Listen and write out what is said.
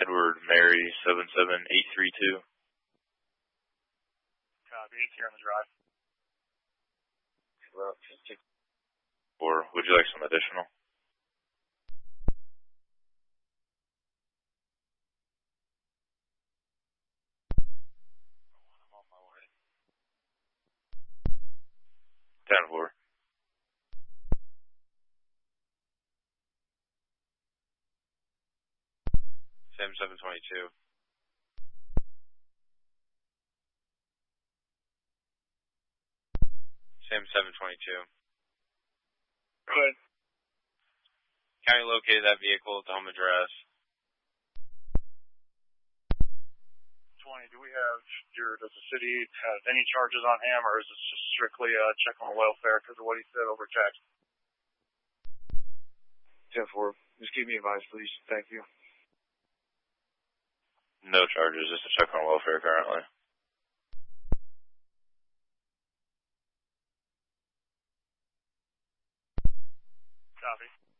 Edward Mary 77832. Copy, it's here on the drive. Or would you like some additional? I'm on my way. 10-4. Sam 722. Sam 722. Go ahead. County located that vehicle at the home address. 20, do we have does the city have any charges on him, or is this just strictly a check on welfare because of what he said over text? 10-4. Just keep me advised, please. Thank you. No charges, just a check on welfare currently. Copy.